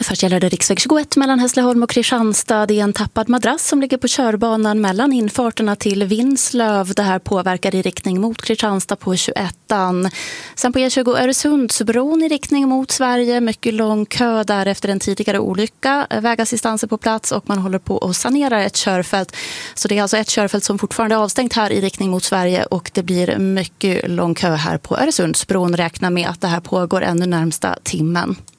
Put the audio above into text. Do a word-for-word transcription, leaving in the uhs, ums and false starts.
Först gäller det riksväg tjugoett mellan Hässleholm och Kristianstad. Det är en tappad madrass som ligger på körbanan mellan infarterna till Vinslöv. Det här påverkar i riktning mot Kristianstad på tjugoettan. Sen på E tjugo Öresundsbron i riktning mot Sverige. Mycket lång kö där efter en tidigare olycka. Vägassistanser på plats och man håller på att sanera ett körfält. Så det är alltså ett körfält som fortfarande är avstängt här i riktning mot Sverige. Och det blir mycket lång kö här på Öresundsbron. Räkna med att det här pågår ännu närmsta timmen.